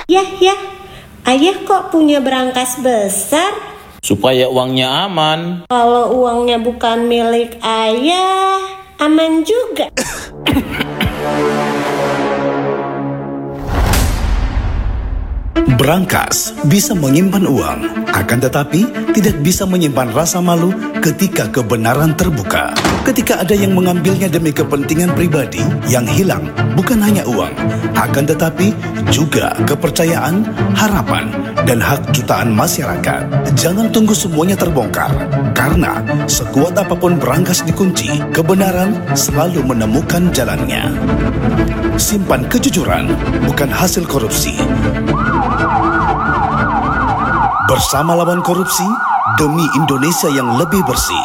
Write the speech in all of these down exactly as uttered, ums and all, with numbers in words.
Yah, yah, ayah kok punya berangkas besar? Supaya uangnya aman. Kalau uangnya bukan milik ayah, aman juga. Berangkas bisa menyimpan uang, akan tetapi tidak bisa menyimpan rasa malu ketika kebenaran terbuka. Ketika ada yang mengambilnya demi kepentingan pribadi, yang hilang bukan hanya uang, akan tetapi juga kepercayaan, harapan, dan hak jutaan masyarakat. Jangan tunggu semuanya terbongkar, karena sekuat apapun berangkas dikunci, kebenaran selalu menemukan jalannya. Simpan kejujuran, bukan hasil korupsi. Bersama lawan korupsi, demi Indonesia yang lebih bersih.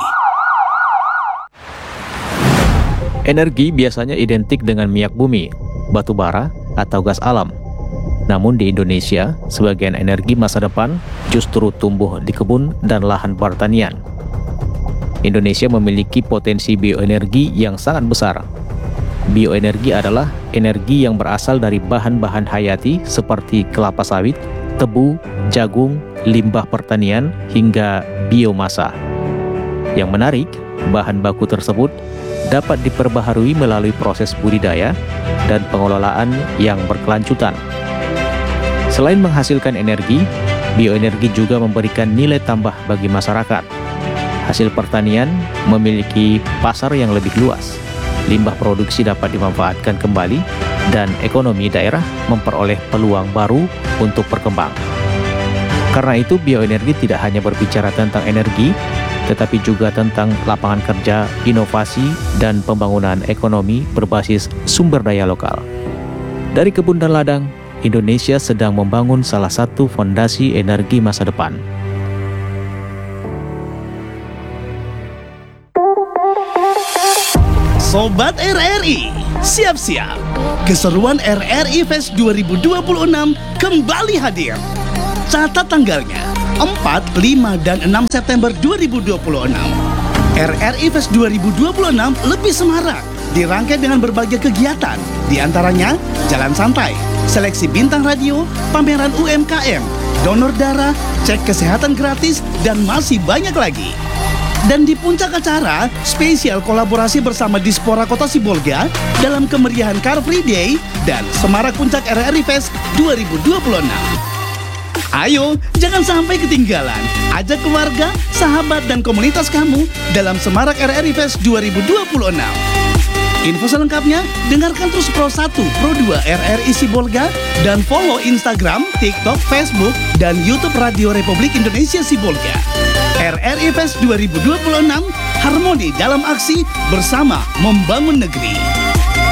Energi biasanya identik dengan minyak bumi, batu bara, atau gas alam. Namun di Indonesia, sebagian energi masa depan justru tumbuh di kebun dan lahan pertanian. Indonesia memiliki potensi bioenergi yang sangat besar. Bioenergi adalah energi yang berasal dari bahan-bahan hayati seperti kelapa sawit, tebu, jagung, limbah pertanian, hingga biomasa. Yang menarik, bahan baku tersebut dapat diperbaharui melalui proses budidaya dan pengelolaan yang berkelanjutan. Selain menghasilkan energi, bioenergi juga memberikan nilai tambah bagi masyarakat. Hasil pertanian memiliki pasar yang lebih luas. Limbah produksi dapat dimanfaatkan kembali dan ekonomi daerah memperoleh peluang baru untuk berkembang. Karena itu, bioenergi tidak hanya berbicara tentang energi, tetapi juga tentang lapangan kerja, inovasi, dan pembangunan ekonomi berbasis sumber daya lokal. Dari kebun dan ladang, Indonesia sedang membangun salah satu fondasi energi masa depan. Sobat R R I, siap-siap. Keseruan R R I Fest dua ribu dua puluh enam kembali hadir. Catat tanggalnya, empat, lima, dan enam September dua ribu dua puluh enam. R R I Fest dua ribu dua puluh enam lebih semarak, dirangkai dengan berbagai kegiatan, di antaranya jalan santai, seleksi bintang radio, pameran U M K M, donor darah, cek kesehatan gratis, dan masih banyak lagi. Dan di puncak acara, spesial kolaborasi bersama Dispora Kota Sibolga dalam kemeriahan Car Free Day dan Semarak Puncak R R I Fest dua ribu dua puluh enam. Ayo, jangan sampai ketinggalan. Ajak keluarga, sahabat, dan komunitas kamu dalam Semarak R R I Fest dua ribu dua puluh enam. Info selengkapnya, dengarkan terus Pro satu, Pro dua R R I Sibolga, dan follow Instagram, TikTok, Facebook, dan YouTube Radio Republik Indonesia Sibolga. R R I Fest dua ribu dua puluh enam, harmoni dalam aksi bersama membangun negeri.